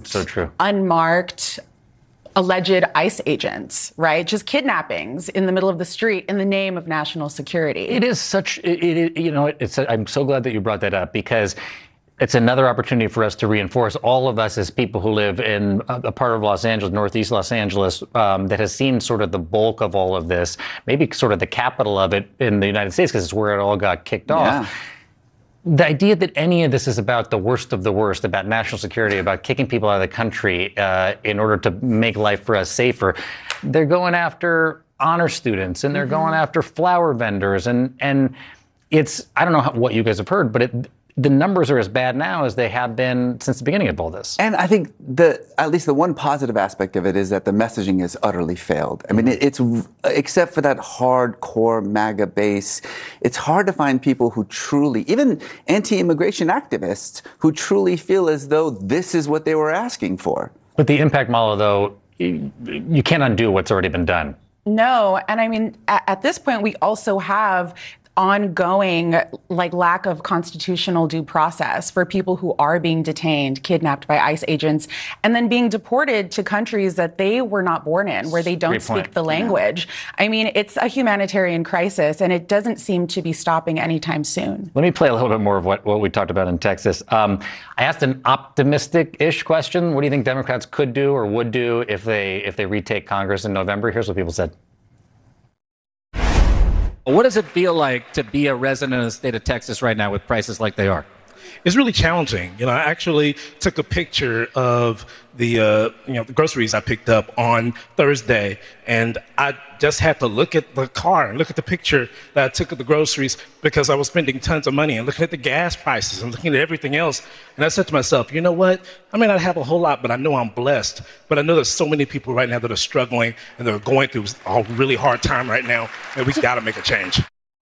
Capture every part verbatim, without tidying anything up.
so true. unmarked alleged ICE agents, right? Just kidnappings in the middle of the street in the name of national security. It is such, it, it, you know, it's. A, I'm so glad that you brought that up, because it's another opportunity for us to reinforce, all of us as people who live in a, a part of Los Angeles, Northeast Los Angeles, um, that has seen sort of the bulk of all of this, maybe sort of the capital of it in the United States, because it's where it all got kicked off. Yeah. The idea that any of this is about the worst of the worst, about national security, about kicking people out of the country uh, in order to make life for us safer, they're going after honor students, and they're mm-hmm. going after flower vendors, and and it's, I don't know how, what you guys have heard, but it, the numbers are as bad now as they have been since the beginning of all this. And I think the at least the one positive aspect of it is that the messaging has utterly failed. I mean, it, it's except for that hardcore MAGA base, it's hard to find people who truly, even anti-immigration activists, who truly feel as though this is what they were asking for. But the impact model, though, you, you can't undo what's already been done. No, and I mean, at, at this point, we also have ongoing, like, lack of constitutional due process for people who are being detained, kidnapped by ICE agents, and then being deported to countries that they were not born in, where they don't Great point. speak the language. Yeah. I mean, it's a humanitarian crisis, and it doesn't seem to be stopping anytime soon. Let me play a little bit more of what, what we talked about in Texas. Um, I asked an optimistic-ish question. What do you think Democrats could do or would do if they if they retake Congress in November? Here's what people said. What does it feel like to be a resident of the state of Texas right now with prices like they are? It's really challenging. You know, I actually took a picture of the, uh, you know, the groceries I picked up on Thursday, and I just had to look at the car and look at the picture that I took of the groceries, because I was spending tons of money and looking at the gas prices and looking at everything else. And I said to myself, you know what? I may not have a whole lot, but I know I'm blessed. But I know there's so many people right now that are struggling and they're going through a really hard time right now, and we got to make a change.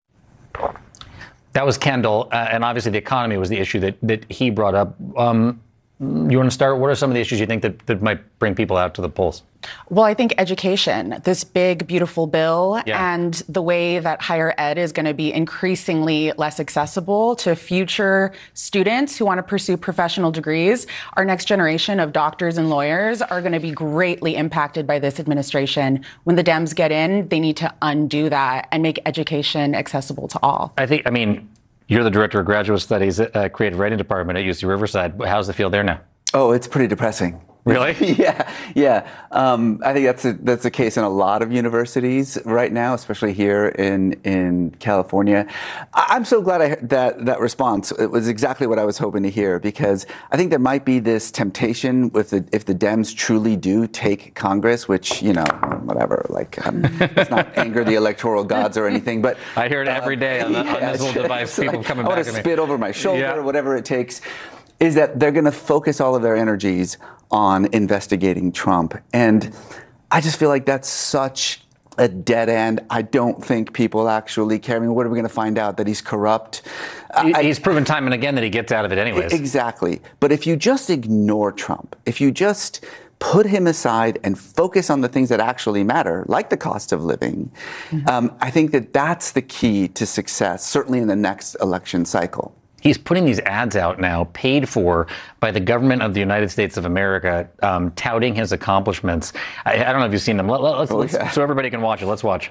That was Kendall, uh, and obviously the economy was the issue that, that he brought up. Um, you want to start? What are some of the issues you think that, that might bring people out to the polls? Well, I think education, this big, beautiful bill, Yeah. and the way that higher ed is going to be increasingly less accessible to future students who want to pursue professional degrees. Our next generation of doctors and lawyers are going to be greatly impacted by this administration. When the Dems get in, they need to undo that and make education accessible to all. I think, I mean, you're the director of graduate studies at uh, Creative Writing Department at U C Riverside. How's the field there now? Oh, it's pretty depressing. Really? yeah, yeah. Um, I think that's a, that's the case in a lot of universities right now, especially here in in California. I, I'm so glad I heard that that response. It was exactly what I was hoping to hear, because I think there might be this temptation with the, if the Dems truly do take Congress, which, you know, whatever, like, um, let's not anger the electoral gods or anything, but I hear it every day on, the, yeah, on this little device. so People like, coming I back want at to me. spit over my shoulder, Yeah. or whatever it takes. Is that they're going to focus all of their energies on investigating Trump. And I just feel like that's such a dead end. I don't think people actually care. I mean, what are we going to find out? That he's corrupt? He, he's proven time and again that he gets out of it anyways. Exactly. But if you just ignore Trump, if you just put him aside and focus on the things that actually matter, like the cost of living, mm-hmm. um, I think that that's the key to success, certainly in the next election cycle. He's putting these ads out now, paid for by the government of the United States of America, um, touting his accomplishments. I, I don't know if you've seen them. Let, let's, oh, let's, yeah. So everybody can watch it. Let's watch.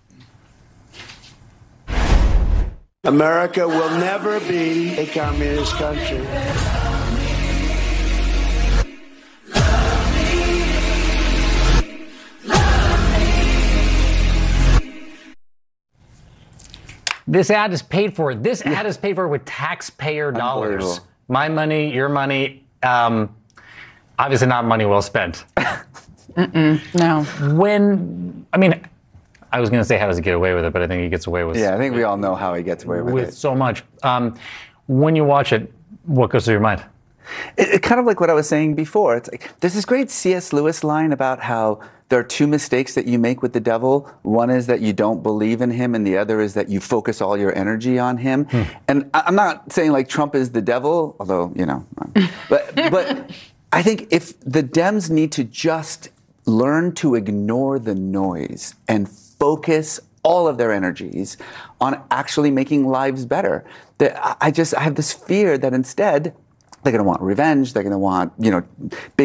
America will never be a communist country. This ad is paid for. This ad is paid for with taxpayer dollars. My money, your money. Um, obviously not money well spent. Mm-mm, no. When, I mean, I was going to say, how does he get away with it? But I think he gets away with it. Yeah, I think we all know how he gets away with, with it. so much. Um, when you watch it, what goes through your mind? It, it kind of like what I was saying before. It's like there's this great C S Lewis line about how there are two mistakes that you make with the devil. One is that you don't believe in him, and the other is that you focus all your energy on him. Hmm. And I'm not saying like Trump is the devil, although, you know, but but I think if the Dems need to just learn to ignore the noise and focus all of their energies on actually making lives better. That I just I have this fear that instead they're going to want revenge. They're going to want, you know, big